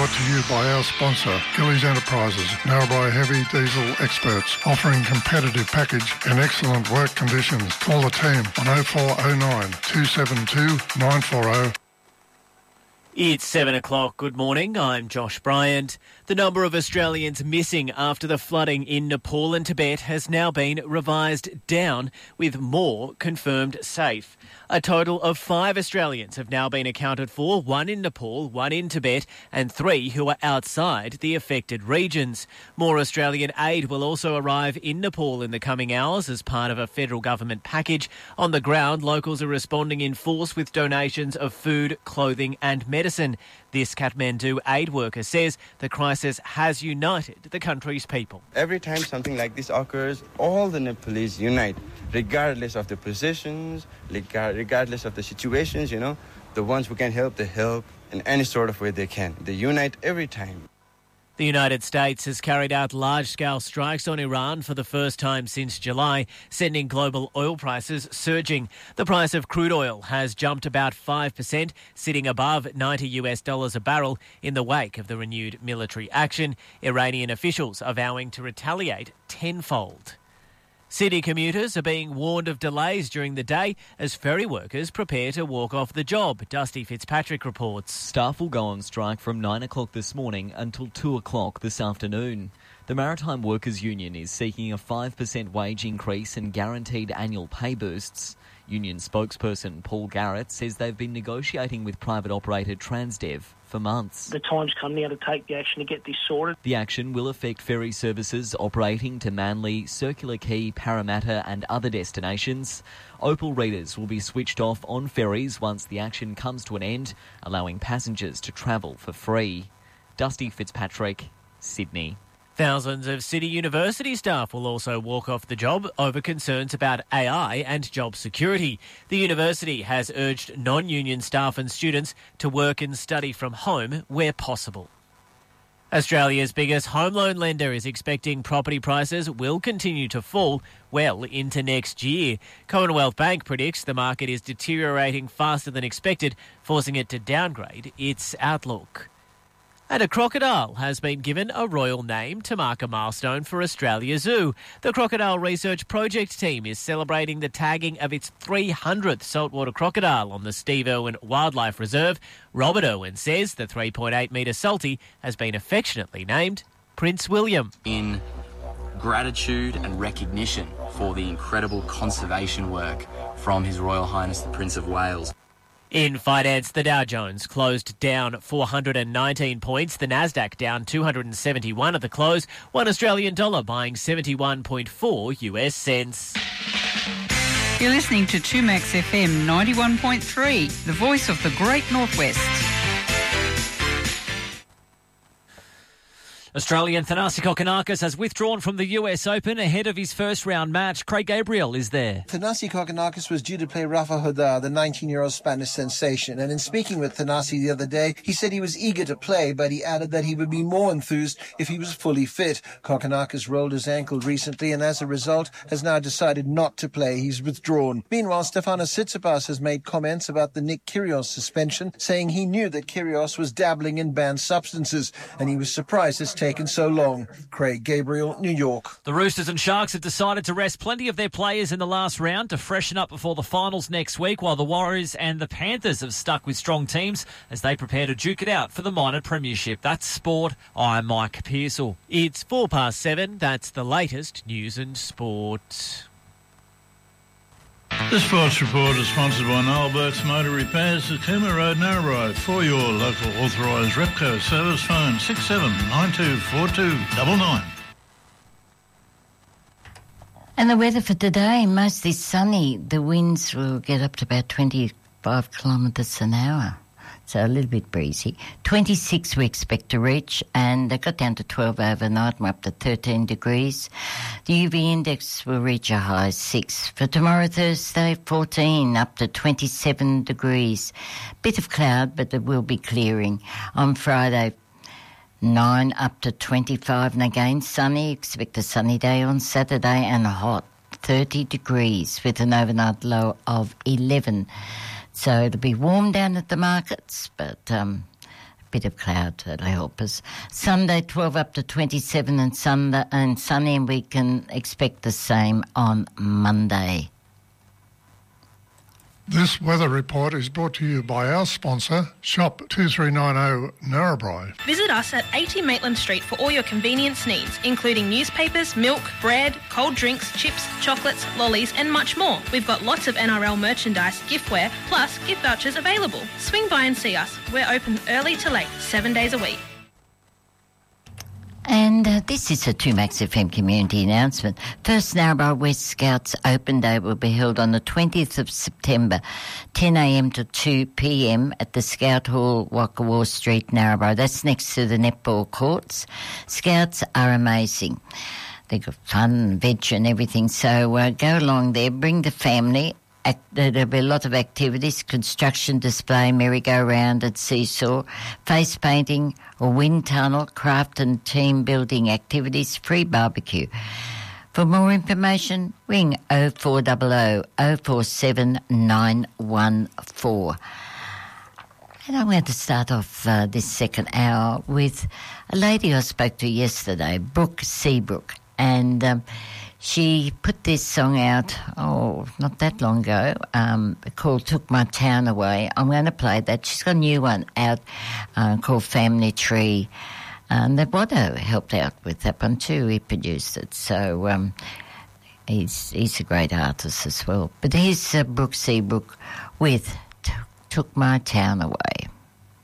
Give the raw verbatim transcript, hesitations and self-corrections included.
Brought to you by our sponsor, Gillies Enterprises, Narrabri Heavy Diesel experts, offering competitive package and excellent work conditions. Call the team on oh four oh nine, two seven two, nine four oh. It's seven o'clock. Good morning. I'm Josh Bryant. The number of Australians missing after the flooding in Nepal and Tibet has now been revised down, with more confirmed safe. A total of five Australians have now been accounted for, one in Nepal, one in Tibet, and three who are outside the affected regions. More Australian aid will also arrive in Nepal in the coming hours as part of a federal government package. On the ground, locals are responding in force with donations of food, clothing and medicine. This Kathmandu aid worker says the crisis has united the country's people. Every time something like this occurs, all the Nepalese unite, regardless of the positions, regardless of the situations, you know. The ones who can help, they help in any sort of way they can. They unite every time. The United States has carried out large-scale strikes on Iran for the first time since July, sending global oil prices surging. The price of crude oil has jumped about five percent, sitting above ninety US dollars a barrel in the wake of the renewed military action. Iranian officials are vowing to retaliate tenfold. City commuters are being warned of delays during the day as ferry workers prepare to walk off the job. Dusty Fitzpatrick reports. Staff will go on strike from nine o'clock this morning until two o'clock this afternoon. The Maritime Workers Union is seeking a five percent wage increase and guaranteed annual pay boosts. Union spokesperson Paul Garrett says they've been negotiating with private operator Transdev for months. The time's come now to take the action to get this sorted. The action will affect ferry services operating to Manly, Circular Quay, Parramatta and other destinations. Opal readers will be switched off on ferries once the action comes to an end, allowing passengers to travel for free. Dusty Fitzpatrick, Sydney. Thousands of City University staff will also walk off the job over concerns about A I and job security. The university has urged non-union staff and students to work and study from home where possible. Australia's biggest home loan lender is expecting property prices will continue to fall well into next year. Commonwealth Bank predicts the market is deteriorating faster than expected, forcing it to downgrade its outlook. And a crocodile has been given a royal name to mark a milestone for Australia Zoo. The Crocodile Research Project team is celebrating the tagging of its three hundredth saltwater crocodile on the Steve Irwin Wildlife Reserve. Robert Irwin says the three point eight metre salty has been affectionately named Prince William. In gratitude and recognition for the incredible conservation work from His Royal Highness the Prince of Wales. In finance, the Dow Jones closed down four hundred nineteen points, the Nasdaq down two hundred seventy-one at the close, one Australian dollar buying seventy-one point four US cents. You're listening to two Max F M ninety-one point three, the voice of the Great Northwest. Australian Thanasi Kokkinakis has withdrawn from the U S Open ahead of his first round match. Craig Gabriel is there. Thanasi Kokkinakis was due to play Rafa Nadal, the nineteen-year-old Spanish sensation. And in speaking with Thanasi the other day, he said he was eager to play, but he added that he would be more enthused if he was fully fit. Kokkinakis rolled his ankle recently and as a result has now decided not to play. He's withdrawn. Meanwhile, Stefanos Tsitsipas has made comments about the Nick Kyrgios suspension, saying he knew that Kyrgios was dabbling in banned substances and he was surprised it's taken so long. Craig Gabriel, New York. The Roosters and Sharks have decided to rest plenty of their players in the last round to freshen up before the finals next week, while the Warriors and the Panthers have stuck with strong teams as they prepare to duke it out for the minor premiership. That's sport. I'm Mike Pearsall. It's four past seven. That's the latest news and sport. The Sports Report is sponsored by Noel Burke's Motor Repairs at Cooma Road, Narrabri. For your local authorised Repco service, phone six seven nine two four two nine nine. And the weather for today, mostly sunny. The winds will get up to about twenty-five kilometres an hour. So a little bit breezy. twenty-six we expect to reach, and they got down to twelve overnight. We're up to thirteen degrees. The U V index will reach a high six. For tomorrow, Thursday, fourteen, up to twenty-seven degrees. Bit of cloud, but there will be clearing. On Friday, nine up to twenty-five, and again sunny. Expect a sunny day on Saturday and hot, thirty degrees with an overnight low of eleven. So it'll be warm down at the markets, but um, bit of cloud that'll help us. Sunday, twelve up to twenty-seven and Sunday and sunny, and we can expect the same on Monday. This weather report is brought to you by our sponsor, Shop two three nine zero Narrabri. Visit us at eighty Maitland Street for all your convenience needs, including newspapers, milk, bread, cold drinks, chips, chocolates, lollies and much more. We've got lots of N R L merchandise, giftware, plus gift vouchers available. Swing by and see us. We're open early to late, seven days a week. And uh, this is a two Max F M community announcement. First Narrabri West Scouts Open Day will be held on the twentieth of September, ten a m to two p m at the Scout Hall, Wakawa Street, Narrabri. That's next to the netball courts. Scouts are amazing. They've got fun, veg and everything, so uh, go along there, bring the family. Act, there'll be a lot of activities, construction display, merry-go-round and seesaw, face painting, a wind tunnel, craft and team building activities, free barbecue. For more information, ring oh four hundred, oh four seven nine one four. And I'm going to start off uh, this second hour with a lady I spoke to yesterday, Brooke Seabrook, and um, she put this song out, oh, not that long ago, um, called Took My Town Away. I'm going to play that. She's got a new one out uh, called Family Tree. And um, Bodo helped out with that one too. He produced it. So um, he's he's a great artist as well. But here's uh, Brooke Seabrook with Took My Town Away.